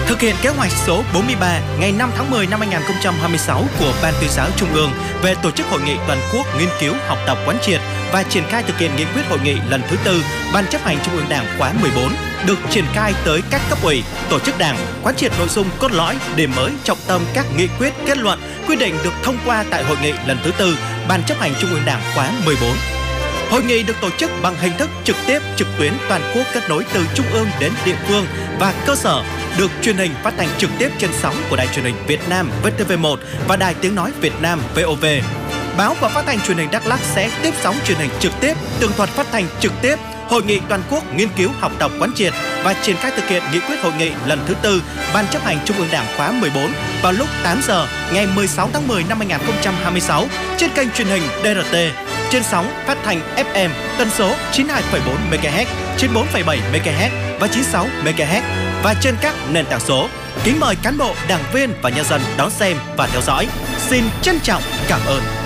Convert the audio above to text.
Thực hiện kế hoạch số 43 ngày 5 tháng 10 năm 2026 của Ban Tuyên giáo Trung ương về tổ chức hội nghị toàn quốc nghiên cứu, học tập, quán triệt và triển khai thực hiện nghị quyết hội nghị lần thứ 4 Ban chấp hành Trung ương Đảng khóa 14 được triển khai tới các cấp ủy, tổ chức đảng, quán triệt nội dung cốt lõi, điểm mới, trọng tâm các nghị quyết, kết luận, quy định được thông qua tại hội nghị lần thứ 4 Ban chấp hành Trung ương Đảng khóa 14. Hội nghị được tổ chức bằng hình thức trực tiếp, trực tuyến toàn quốc kết nối từ trung ương đến địa phương và cơ sở, được truyền hình phát thanh trực tiếp trên sóng của Đài Truyền hình Việt Nam VTV1 và Đài Tiếng nói Việt Nam VOV. Báo và phát thanh truyền hình Đắk Lắk sẽ tiếp sóng truyền hình trực tiếp, tường thuật phát thanh trực tiếp Hội nghị toàn quốc nghiên cứu, học tập, quán triệt và triển khai thực hiện nghị quyết hội nghị lần thứ 4 Ban chấp hành Trung ương Đảng khóa 14 vào lúc 8 giờ ngày 16 tháng 10 năm 2026 trên kênh truyền hình DRT, trên sóng phát thanh FM tần số 92,4 MHz, 94,7 MHz và 96 MHz và trên các nền tảng số. Kính mời cán bộ, đảng viên và nhân dân đón xem và theo dõi. Xin trân trọng cảm ơn.